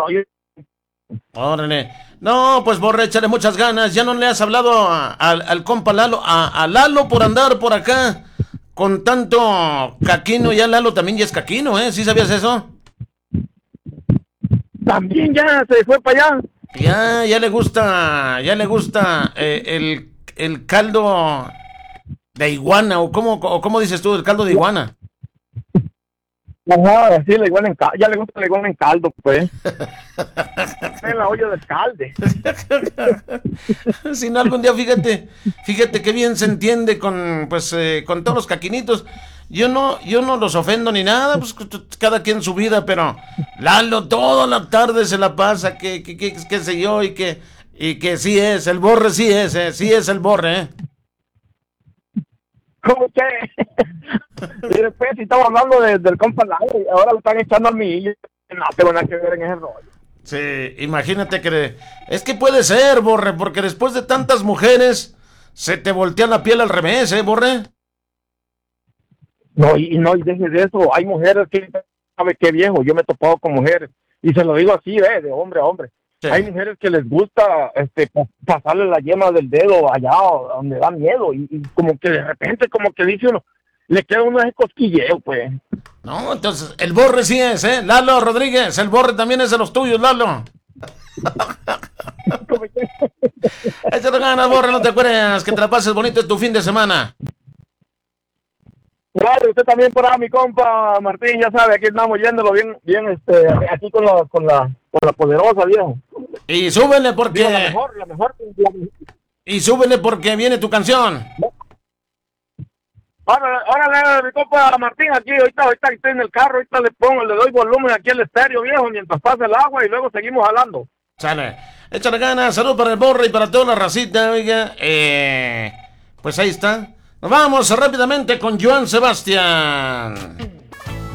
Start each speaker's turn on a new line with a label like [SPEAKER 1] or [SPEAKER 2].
[SPEAKER 1] rollo.
[SPEAKER 2] Órale. No, pues Borre, échale muchas ganas. Ya no le has hablado al compa Lalo, a Lalo por andar por acá con tanto caquino. Ya Lalo también ya es caquino, ¿eh? ¿Sí sabías eso?
[SPEAKER 1] También ya se fue para allá.
[SPEAKER 2] Ya le gusta el caldo de iguana, o cómo dices tú, el caldo de iguana.
[SPEAKER 1] Ajá, sí, ya le gusta la iguana en caldo, pues. En la olla del calde.
[SPEAKER 2] Si no, algún día, fíjate qué bien se entiende con todos los caquinitos. Yo no los ofendo ni nada, pues cada quien su vida, pero Lalo toda la tarde se la pasa, qué sé yo, y que sí es, el Borre sí es el Borre,
[SPEAKER 1] ¿Cómo que? Y después, si estamos hablando del compa Lalo, y ahora lo están echando a mí. No tengo nada que ver en ese rollo.
[SPEAKER 2] Sí, imagínate es que puede ser, Borre, porque después de tantas mujeres se te voltea la piel al revés, Borre.
[SPEAKER 1] No, y deje de eso. Hay mujeres que, ¿sabe qué viejo? Yo me he topado con mujeres, y se lo digo así, de hombre a hombre.
[SPEAKER 2] Sí.
[SPEAKER 1] Hay mujeres que les gusta pasarle la yema del dedo allá donde da miedo, y como que de repente, como que dice uno, le queda uno ese cosquilleo, pues.
[SPEAKER 2] No, entonces, el Borre sí es, Lalo Rodríguez, el Borre también es de los tuyos, Lalo. Échale ganas, Borre, no te acuerdas, que te la pases bonito en tu fin de semana.
[SPEAKER 1] Claro, usted también por ahí, mi compa Martín, ya sabe, aquí estamos yéndolo bien, aquí con la poderosa, viejo.
[SPEAKER 2] Y súbele porque...
[SPEAKER 1] Digo, la mejor.
[SPEAKER 2] Y súbele porque viene tu canción.
[SPEAKER 1] Órale, mi compa Martín, aquí, ahorita estoy en el carro, ahorita le doy volumen aquí al estéreo, viejo, mientras pasa el agua, y luego seguimos jalando.
[SPEAKER 2] Sale. Échale ganas, salud para el Borre y para toda la racita, oiga. Pues ahí está. Nos vamos rápidamente con Joan Sebastián.